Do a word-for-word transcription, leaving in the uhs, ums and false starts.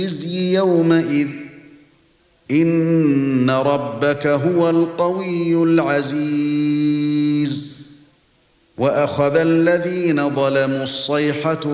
الخزي يومئذ إن ربك هو القوي العزيز وأخذ الذين ظلموا الصيحة